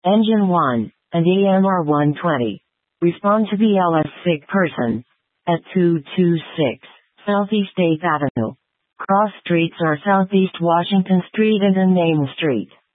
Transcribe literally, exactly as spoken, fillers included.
Engine one, and E M R one twenty. Respond to B L S sick person. At two two six, Southeast eighth Avenue. Cross streets are Southeast Washington Street and Main Street.